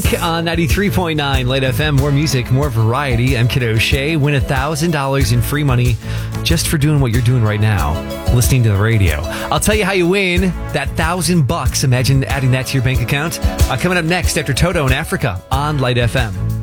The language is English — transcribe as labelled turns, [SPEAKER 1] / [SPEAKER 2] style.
[SPEAKER 1] on 93.9 Light FM. More music, more variety. I'm Kid O'Shea. Win $1,000 in free money just for doing what you're doing right now, listening to the radio. I'll tell you how you win that $1,000. Imagine adding that to your bank account. Coming up next after Toto in Africa on Light FM.